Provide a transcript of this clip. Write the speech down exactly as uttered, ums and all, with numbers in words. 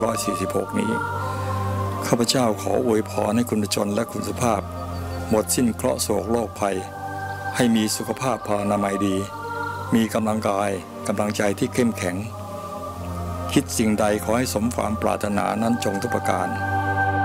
ร้อยสี่สิบหกนี้ข้าพเจ้าขออวยพรให้คุณชนและคุณสุภาพหมดสิ้นเคราะห์โศกโรคภัยให้มีสุขภาพพลานามัยดีมีกำลังกายกำลังใจที่เข้มแข็งคิดสิ่งใดขอให้สมความปรารถนานั้นจงทุกประการ